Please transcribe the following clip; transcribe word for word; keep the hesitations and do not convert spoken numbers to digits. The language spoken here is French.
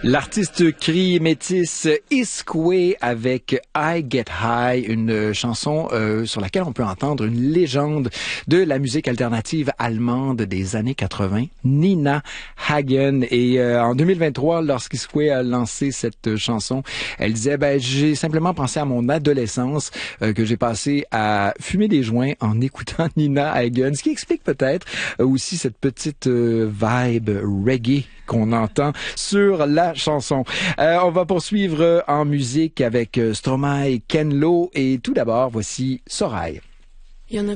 L'artiste cri métis Iskwe avec I Get High, une chanson euh, sur laquelle on peut entendre une légende de la musique alternative allemande des années quatre-vingt, Nina Hagen. Et euh, en deux mille vingt-trois, lorsqu'Iskwe a lancé cette chanson, elle disait ben j'ai simplement pensé à mon adolescence euh, que j'ai passé à fumer des joints en écoutant Nina Hagen, ce qui explique peut-être euh, aussi cette petite euh, vibe reggae qu'on entend sur la chanson. Euh, on va poursuivre euh, en musique avec euh, Stromae, Ken Lo et tout d'abord, voici Sorail. Il y en a